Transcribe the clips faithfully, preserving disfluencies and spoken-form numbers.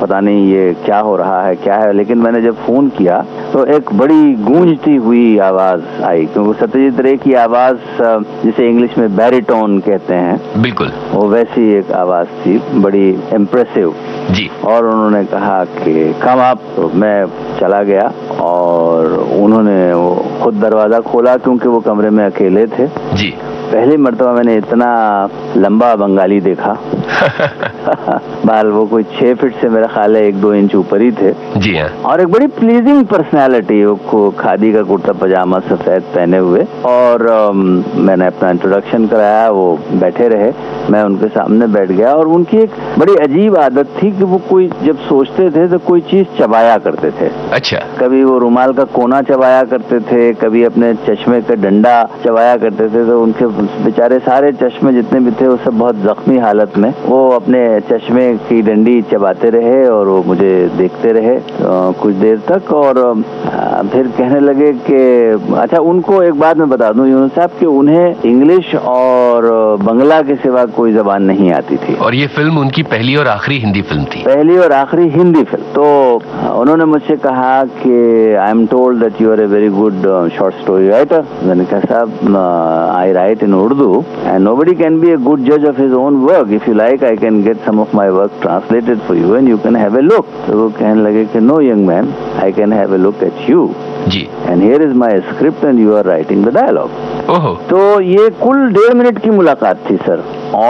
पता नहीं ये क्या हो रहा है क्या है, लेकिन मैंने जब फोन किया तो एक बड़ी गूंजती हुई आवाज आई, क्योंकि सत्यजीत रे की आवाज जिसे इंग्लिश में बैरिटोन कहते हैं, बिल्कुल वो वैसी एक आवाज थी, बड़ी इम्प्रेसिव जी। और उन्होंने कहा कि कम आप, तो मैं चला गया और उन्होंने खुद दरवाजा खोला क्योंकि वो कमरे में अकेले थे जी। पहली मर्तबा मैंने इतना लंबा बंगाली देखा। बाल वो कोई छह फीट से मेरा ख्याल है एक दो इंच ऊपर ही थे जी हाँ। और एक बड़ी प्लीजिंग पर्सनैलिटी, वो खादी का कुर्ता पजामा सफेद पहने हुए, और um, मैंने अपना इंट्रोडक्शन कराया, वो बैठे रहे, मैं उनके सामने बैठ गया। और उनकी एक बड़ी अजीब आदत थी कि वो कोई जब सोचते थे तो कोई चीज चबाया करते थे। अच्छा। कभी वो रुमाल का कोना चबाया करते थे, कभी अपने चश्मे का डंडा चबाया करते थे, तो उनके बेचारे सारे चश्मे जितने भी थे वो सब बहुत जख्मी हालत में, वो अपने चश्मे की डंडी चबाते रहे और वो मुझे देखते रहे आ, कुछ देर तक। और आ, फिर कहने लगे कि अच्छा, उनको एक बात मैं बता दूं यूनुस साहब कि उन्हें इंग्लिश और बंगला के सिवा कोई जबान नहीं आती थी, और ये फिल्म उनकी पहली और आखिरी हिंदी फिल्म थी, पहली और आखिरी हिंदी फिल्म। तो उन्होंने मुझसे कहा कि I am told that you R a very good short story writer. मैंने कहा साहब, आई right in Urdu and nobody can be a good judge of his own work. If you like, I can get some of my work translated for you and you can have a look. तो वो कहने लगे कि no young man, I can have a look at you. Ji. And here is my script and you are writing the dialogue. ओहो। तो ये कुल डेढ़ मिनट की मुलाकात थी सर,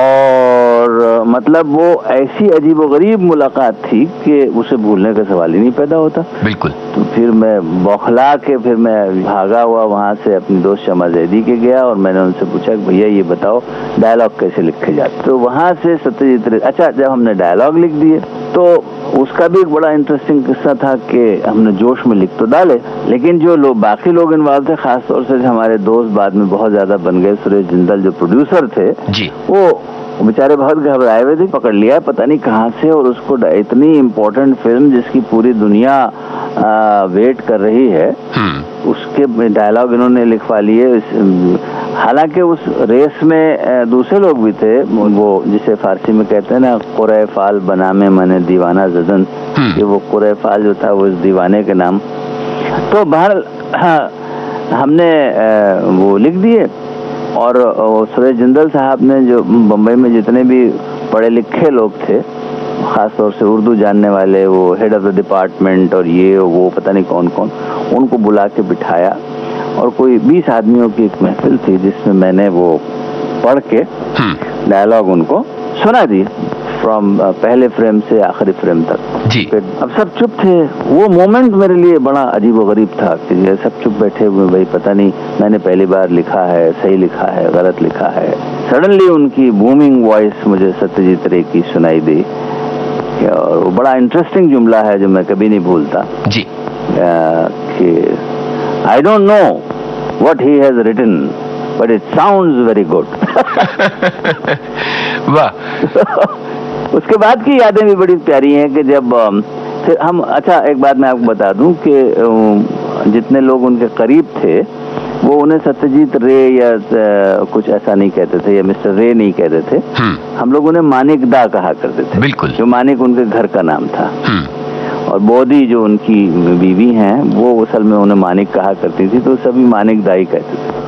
और मतलब वो ऐसी अजीबोगरीब मुलाकात थी कि उसे भूलने का सवाल ही नहीं पैदा होता। बिल्कुल। तो फिर मैं बौखला के फिर मैं भागा हुआ वहाँ से अपनी दोस्त शमा जैदी के गया और मैंने उनसे पूछा कि भैया ये बताओ डायलॉग कैसे लिखे जाते। तो वहाँ से सत्यजीत रे, अच्छा जब हमने डायलॉग लिख दिए तो उसका भी एक बड़ा इंटरेस्टिंग किस्सा था कि हमने जोश में लिख तो डाले, लेकिन जो लोग बाकी लोग इन्वॉल्व थे, खासतौर से हमारे दोस्त बाद में बहुत ज्यादा बन गए, सुरेश जिंदल जो प्रोड्यूसर थे जी, वो बेचारे बहुत घबराए हुए थे, पकड़ लिया पता नहीं कहाँ से, और उसको इतनी इम्पोर्टेंट फिल्म जिसकी पूरी दुनिया आ, वेट कर रही है, उसके डायलॉग इन्होंने लिखवा लिए। हालांकि उस रेस में दूसरे लोग भी थे, वो जिसे फारसी में कहते हैं ना कुरै फाल बना में मैंने दीवाना जदन, ये वो कुरै फाल जो था वो इस दीवाने के नाम। तो बाहर हाँ, हमने वो लिख दिए, और सुरेश जिंदल साहब ने, जो बम्बई में जितने भी पढ़े लिखे लोग थे, खासतौर से उर्दू जानने वाले, वो हेड ऑफ द डिपार्टमेंट और ये वो पता नहीं कौन कौन, उनको बुला के बिठाया और कोई बीस आदमियों की एक महफिल थी जिसमें मैंने वो पढ़ के डायलॉग उनको सुना दी, फ्रॉम पहले फ्रेम से आखिरी फ्रेम तक जी। फिर अब सब चुप थे। वो मोमेंट मेरे लिए बड़ा अजीब व गरीब था कि सब चुप बैठे हुए, भाई पता नहीं मैंने पहली बार लिखा है, सही लिखा है, गलत लिखा है। सडनली उनकी बूमिंग वॉइस मुझे सत्यजीत रे की सुनाई दी, और वो बड़ा इंटरेस्टिंग जुमला है जो मैं कभी नहीं भूलता जी, कि I don't know what he has written but it sounds very good. वाह। उसके बाद की यादें भी बड़ी प्यारी हैं कि जब फिर हम, अच्छा एक बात मैं आपको बता दूं कि जितने लोग उनके करीब थे वो उन्हें सत्यजीत रे या कुछ ऐसा नहीं कहते थे, या मिस्टर रे नहीं कहते थे, हम लोग उन्हें मानिक दा कहा करते थे। बिल्कुल। जो मानिक उनके घर का नाम था, और बोधी जो उनकी बीवी हैं वो असल में उन्हें मानिक कहा करती थी, तो सभी मानिक दा ही कहते थे।